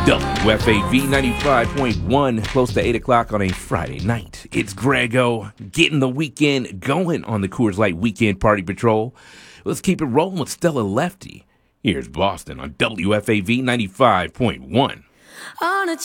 WFAV 95.1, close to 8 o'clock on a Friday night. It's Grego getting the weekend going on the Coors Light Weekend Party Patrol. Let's keep it rolling with Stella Lefty. Here's Boston on WFAV 95.1. On a